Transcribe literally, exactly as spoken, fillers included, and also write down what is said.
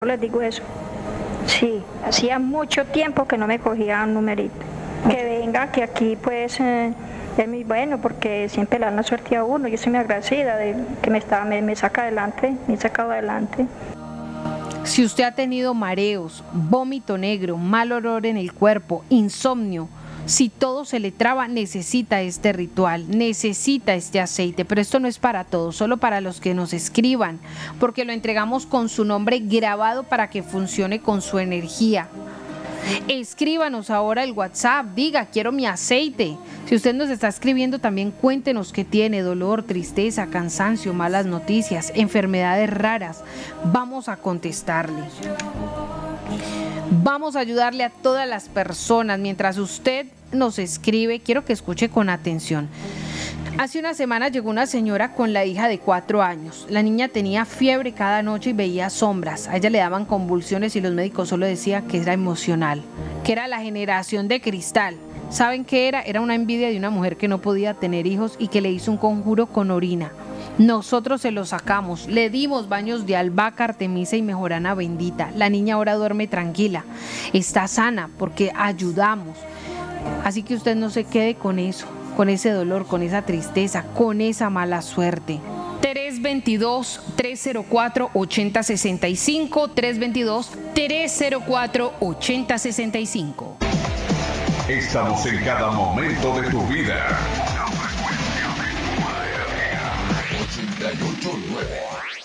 Les digo eso. Sí, hacía mucho tiempo que no me cogía un numerito. Que venga, que aquí pues eh, es muy bueno porque siempre le dan la suerte a uno. Yo soy muy agradecida de que me, está, me, me saca adelante, me he sacado adelante. Si usted ha tenido mareos, vómito negro, mal olor en el cuerpo, insomnio, si todo se le traba, necesita este ritual, necesita este aceite, pero esto no es para todos, solo para los que nos escriban, porque lo entregamos con su nombre grabado para que funcione con su energía. Escríbanos ahora el WhatsApp, diga quiero mi aceite. Si usted nos está escribiendo, también cuéntenos qué tiene: dolor, tristeza, cansancio, malas noticias, enfermedades raras. Vamos a contestarle. Vamos a ayudarle a todas las personas. Mientras usted nos escribe, quiero que escuche con atención. Hace una semana llegó una señora con la hija de cuatro años. La niña tenía fiebre cada noche y veía sombras. A ella le daban convulsiones y los médicos solo decían que era emocional, que era la generación de cristal. ¿Saben qué era? Era una envidia de una mujer que no podía tener hijos y que le hizo un conjuro con orina. Nosotros se lo sacamos, le dimos baños de albahaca, artemisa y mejorana bendita. La niña ahora duerme tranquila, está sana porque ayudamos. Así que usted no se quede con eso, con ese dolor, con esa tristeza, con esa mala suerte. tres dos dos, tres cero cuatro, ocho cero seis cinco, tres dos dos, tres cero cuatro, ocho cero seis cinco. Estamos en cada momento de tu vida. ochenta y ocho punto nueve